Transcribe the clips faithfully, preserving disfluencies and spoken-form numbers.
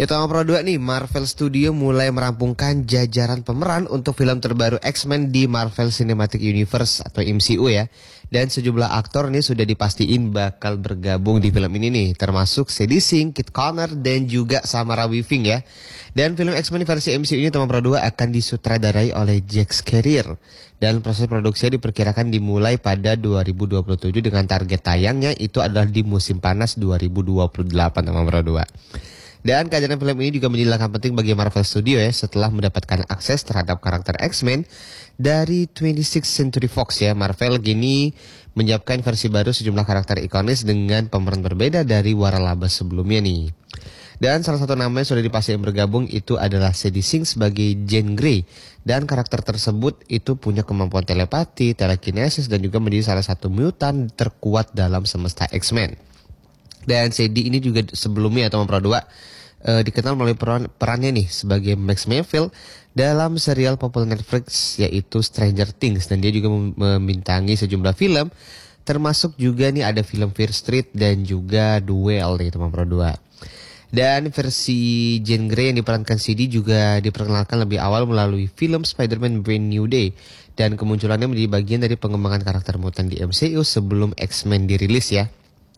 Ya, Tama Pro dua nih, Marvel Studio mulai merampungkan jajaran pemeran untuk film terbaru X-Men di Marvel Cinematic Universe atau M C U ya. Dan sejumlah aktor nih sudah dipastiin bakal bergabung di film ini nih, termasuk Sadie Sink, Kit Connor, dan juga Samara Weaving ya. Dan film X-Men versi M C U ini Tama Pro dua akan disutradarai oleh Jack Schreier. Dan proses produksinya diperkirakan dimulai pada dua ribu dua puluh tujuh dengan target tayangnya itu adalah di musim panas dua ribu dua puluh delapan Tama Pro dua. Dan kehadiran film ini juga menjadi langkah penting bagi Marvel Studio ya setelah mendapatkan akses terhadap karakter X-Men dari twenty-sixth Century Fox ya. Marvel kini menyiapkan versi baru sejumlah karakter ikonis dengan pemeran berbeda dari waralaba sebelumnya nih. Dan salah satu nama yang sudah dipastikan bergabung itu adalah Sadie Sink sebagai Jean Grey. Dan karakter tersebut itu punya kemampuan telepati, telekinesis, dan juga menjadi salah satu mutan terkuat dalam semesta X-Men. Dan Sadie ini juga sebelumnya atau Pro dua uh, dikenal melalui peran, perannya nih sebagai Max Mayfield dalam serial populer Netflix yaitu Stranger Things, dan dia juga membintangi sejumlah film termasuk juga nih ada film Fear Street dan juga Duel nih teman Pro dua. Dan versi Jean Grey yang diperankan Sadie juga diperkenalkan lebih awal melalui film Spider-Man Brand New Day, dan kemunculannya menjadi bagian dari pengembangan karakter mutan di M C U sebelum X-Men dirilis ya.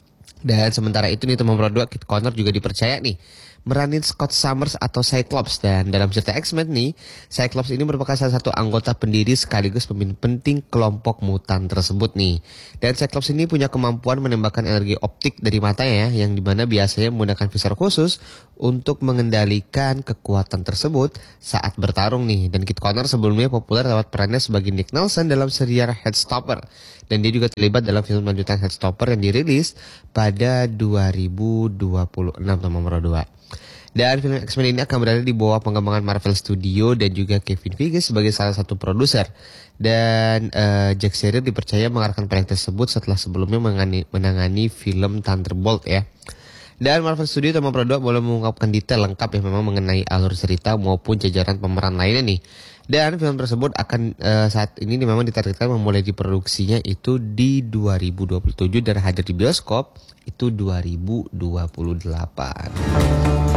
Dan sementara itu nih teman Pro dua, Kit Connor juga dipercaya nih meranin Scott Summers atau Cyclops. Dan dalam cerita X-Men nih, Cyclops ini merupakan salah satu anggota pendiri sekaligus pemimpin penting kelompok mutan tersebut nih. Dan Cyclops ini punya kemampuan menembakkan energi optik dari matanya ya, yang dimana biasanya menggunakan visor khusus untuk mengendalikan kekuatan tersebut saat bertarung nih. Dan Kit Connor sebelumnya populer lewat perannya sebagai Nick Nelson dalam serial Heartstopper. Dan dia juga terlibat dalam film lanjutan Heartstopper yang dirilis pada dua ribu dua puluh enam Tama Pro dua. Dan film X-Men ini akan berada di bawah pengembangan Marvel Studio dan juga Kevin Feige sebagai salah satu produser. Dan uh, Jack Schreier dipercaya mengarahkan proyek tersebut setelah sebelumnya menangani, menangani film Thunderbolt ya. Dan Marvel Studio Tama Pro dua boleh mengungkapkan detail lengkap ya memang mengenai alur cerita maupun jajaran pemeran lainnya nih. Dan film tersebut akan uh, saat ini memang ditargetkan memulai diproduksinya itu di dua ribu dua puluh tujuh dan hadir di bioskop itu dua ribu dua puluh delapan.